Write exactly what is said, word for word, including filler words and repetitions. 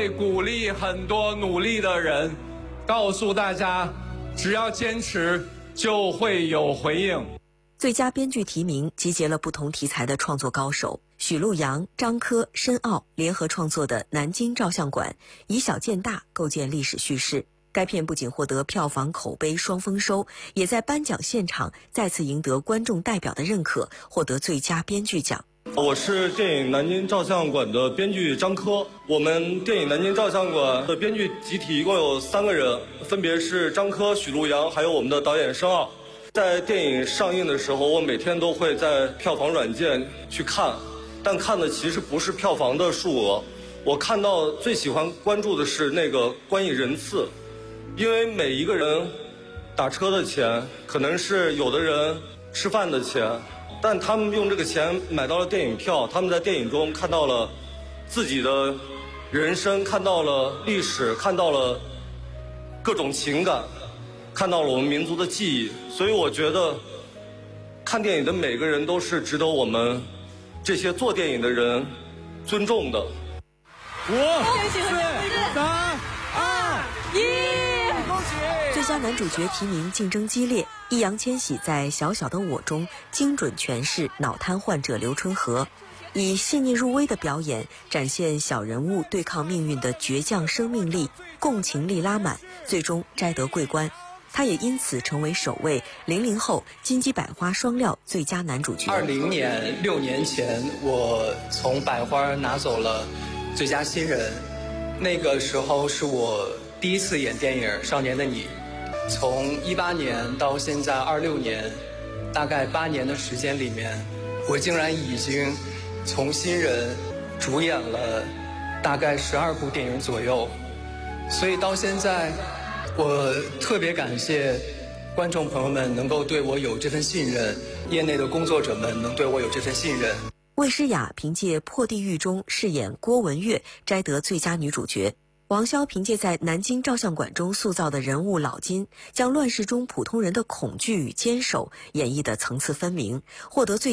会鼓励很多努力的人，告诉大家，只要坚持，就会有回应。 最佳编剧提名集结了不同题材的创作高手，许陆阳、张科、申奥联合创作的《南京照相馆》，以小见大，构建历史叙事。该片不仅获得票房口碑双丰收，也在颁奖现场再次赢得观众代表的认可，获得最佳编剧奖。 我是电影《南京照相馆》的编剧张科。我们电影《南京照相馆》的编剧集体一共有三个人，分别是张科、许陆阳，还有我们的导演申奥。在电影上映的时候，我每天都会在票房软件去看，但看的其实不是票房的数额，我看到最喜欢关注的是那个观影人次，因为每一个人打车的钱，可能是有的人吃饭的钱，但他们用这个钱买到了电影票，他们在电影中看到了自己的人生，看到了历史，看到了各种情感，看到了我们民族的记忆。所以我觉得看电影的每个人都是值得我们这些做电影的人尊重的。 五、四、三、二、一，恭喜！ 最佳男主角提名竞争激烈，易烊千玺在《小小的我》中精准诠释脑瘫患者刘春和，以细腻入微的表演展现小人物对抗命运的倔强生命力，共情力拉满，最终摘得桂冠。他也因此成为首位零零后金鸡百花双料最佳男主角。 二零年六年前，我从百花拿走了最佳新人，那个时候是我第一次演电影《少年的你》。从一八年到现在二六年，大概八年的时间里面，我竟然已经从新人主演了大概十二部电影左右，所以到现在。我特别感谢观众朋友们能够对我有这份信任，业内的工作者们能对我有这份信任。 魏诗雅凭借《破地狱》中饰演郭文月摘得最佳女主角，王骁凭借在《南京照相馆》中塑造的人物老金，将乱世中普通人的恐惧与坚守演绎得层次分明，获得最